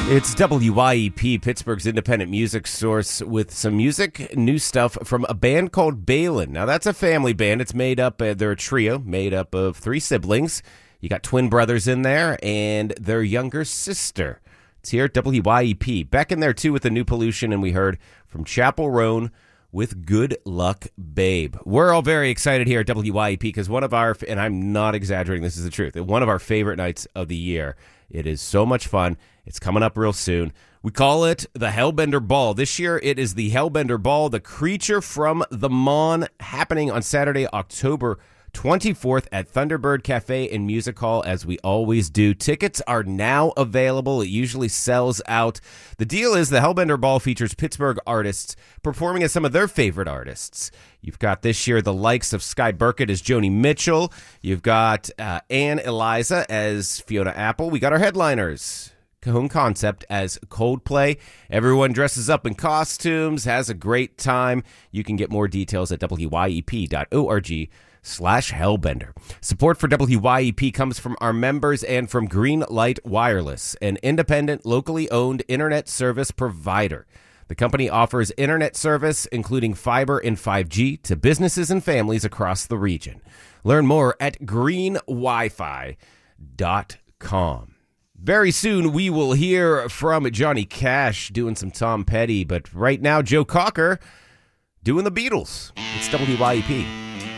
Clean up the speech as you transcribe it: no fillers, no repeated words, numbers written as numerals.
It's WYEP, Pittsburgh's independent music source, with some music, new stuff from a band called Balin. Now, that's a family band. It's made up, they're a trio made up of three siblings. You got twin brothers in there and their younger sister. It's here at WYEP. Back in there, too, with the New Pollution, and we heard from Chapel Roan with Good Luck Babe. We're all very excited here at WYEP because one of our, and I'm not exaggerating, this is the truth, one of our favorite nights of the year. It is so much fun. It's coming up real soon. We call it the Hellbender Ball. This year, it is the Hellbender Ball, the Creature from the Mon, happening on Saturday, October 24th at Thunderbird Cafe and Music Hall, as we always do. Tickets are now available. It usually sells out. The deal is the Hellbender Ball features Pittsburgh artists performing as some of their favorite artists. You've got this year the likes of Sky Burkett as Joni Mitchell. You've got Ann Eliza as Fiona Apple. We got our headliners, Cajon Concept as Coldplay. Everyone dresses up in costumes, has a great time. You can get more details at wyep.org/Hellbender. Support for WYEP comes from our members and from Greenlight Wireless, an independent, locally owned internet service provider. The company offers internet service, including fiber and 5G, to businesses and families across the region. Learn more at greenwifi.com. Very soon, we will hear from Johnny Cash doing some Tom Petty, but right now, Joe Cocker doing the Beatles. It's WYEP.